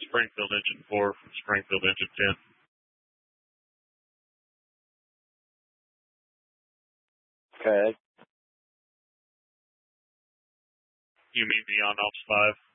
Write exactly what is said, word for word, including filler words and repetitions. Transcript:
Springfield engine four from Springfield engine ten. Okay. You mean the on ops five?